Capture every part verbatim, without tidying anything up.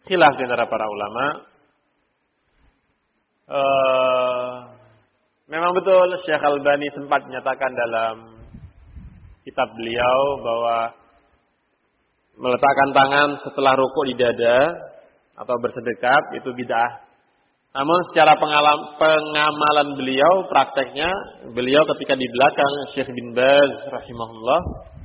khilaf di antara para ulama. Uh, memang betul Syekh Albani sempat menyatakan dalam kitab beliau bahwa meletakkan tangan setelah rukuk di dada atau bersedekap itu bid'ah. Namun secara pengalam, pengamalan beliau, prakteknya beliau ketika di belakang Syekh bin Baz rahimahullah,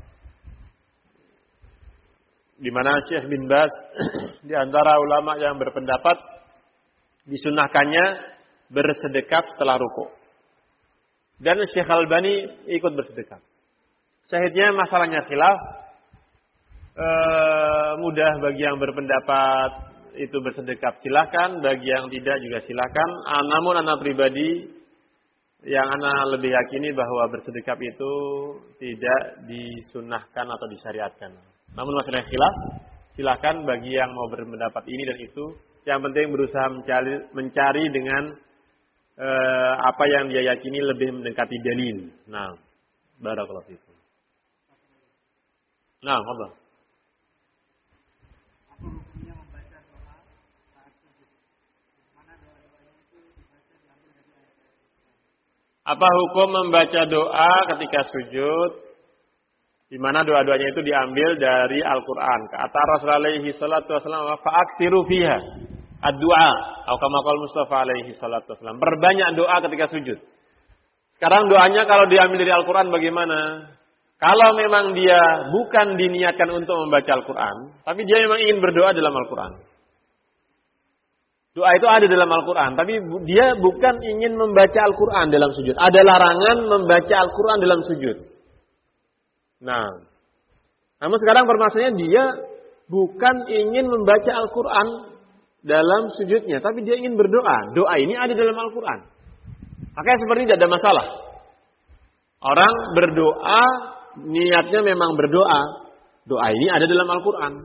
di mana Syekh bin Baz di antara ulama yang berpendapat disunahkannya bersedekap setelah rukuk. Dan Syekh Albani ikut bersedekap. Syahidnya masalahnya khilaf. E, mudah bagi yang berpendapat itu bersedekap silahkan, bagi yang tidak juga silahkan. Ah, namun anak pribadi yang anak lebih yakini bahwa bersedekap itu tidak disunahkan atau disyariatkan. Namun masalah khilaf, silahkan bagi yang mau berpendapat ini dan itu. Yang penting berusaha mencari, mencari dengan eh, apa yang dia yakini lebih mendekati dalil. Nah, barakallahu fikum. Nah, apa? Apa hukum membaca doa ketika sujud, di mana doa-doanya itu diambil dari Al-Quran? Kata Rasulullah alaihi salatu wasallam, fa'aksiru fiha ad-du'a, atau kama qala Mustafa alaihi salatu wasallam. Perbanyak doa ketika sujud. Sekarang doanya kalau diambil dari Al-Quran bagaimana? Kalau memang dia bukan diniatkan untuk membaca Al-Quran, tapi dia memang ingin berdoa dalam Al-Quran. Doa itu ada dalam Al-Quran, tapi dia bukan ingin membaca Al-Quran dalam sujud. Ada larangan membaca Al-Quran dalam sujud. Nah, namun sekarang permasalahannya dia bukan ingin membaca Al-Quran dalam sujudnya, tapi dia ingin berdoa. Doa ini ada dalam Al-Quran. Makanya seperti ini tidak ada masalah. Orang berdoa, niatnya memang berdoa. Doa ini ada dalam Al-Quran.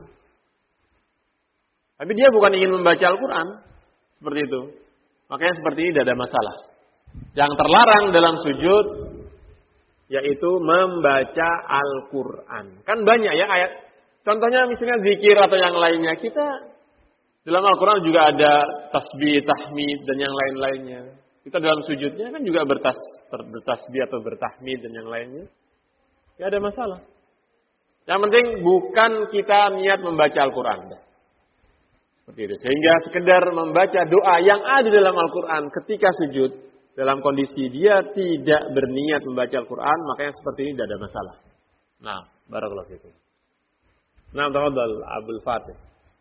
Tapi dia bukan ingin membaca Al-Quran. Seperti itu. Makanya seperti ini tidak ada masalah. Yang terlarang dalam sujud yaitu membaca Al-Quran. Kan banyak ya ayat. Contohnya misalnya zikir atau yang lainnya. Kita dalam Al-Quran juga ada tasbih, tahmid dan yang lain-lainnya. Kita dalam sujudnya kan juga bertas, bertasbih atau bertahmid dan yang lainnya. Tidak ada masalah. Yang penting bukan kita niat membaca Al-Quran. Seperti itu. Sehingga sekedar membaca doa yang ada dalam Al-Quran ketika sujud, dalam kondisi dia tidak berniat membaca Al-Quran, makanya seperti ini tidak ada masalah. Nah, barakallahu fikum. Nah, tafadhal Abdul Fatih.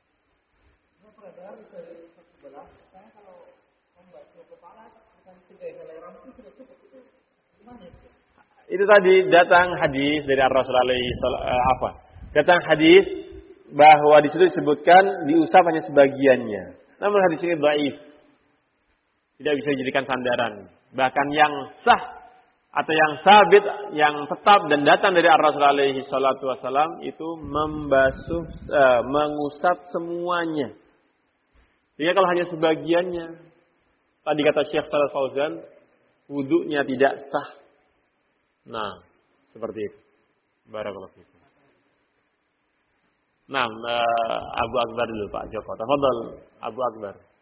Itu tadi datang hadis dari Rasulullah alaihi apa? Datang hadis bahwa di situ disebutkan diusap hanya sebagiannya. Namun hadis ini dhaif. Tidak bisa dijadikan sandaran. Bahkan yang sah atau yang sabit, yang tetap dan datang dari Rasulullah alaihi salatu wasallam itu membasuh, uh, mengusap semuanya. Jadi kalau hanya sebagiannya, tadi kata Syekh Shalal Fauzan, wudunya tidak sah. Nah, seperti itu. Barakallahu fiikum. Nah, uh, Abu Akbar dulu Pak Joko. Tafadhal Abu Akbar.